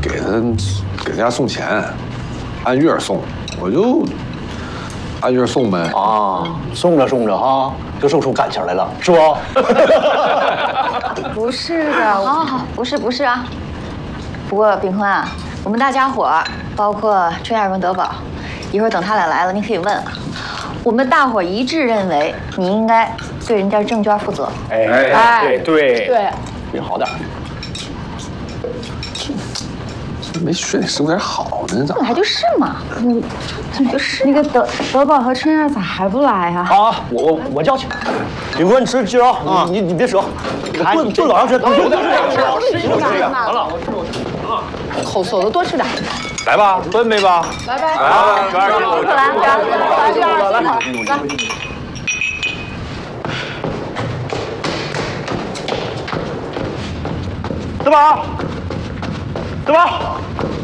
给人家送钱，按月送，我就按月送呗。 啊，送着送着哈，就送出感情来了，是不？ 不是的， 好，不是啊。不过炳坤啊，我们大家伙儿，包括春燕、文德宝，一会儿等他俩来了，你可以问啊。我们大伙儿一致认为，你应该对人家证券负责。 哎，对， 对， 好点。 没学你师傅点好呢，咋？ 本来就是嘛，就是那个德宝和春燕咋还不来呀？ 啊，我叫去。炳坤，你吃鸡肉啊，你别折，炖老长时间。 吃一个完了，口馊的多吃点。 来吧，炖呗吧。 来， 德宝，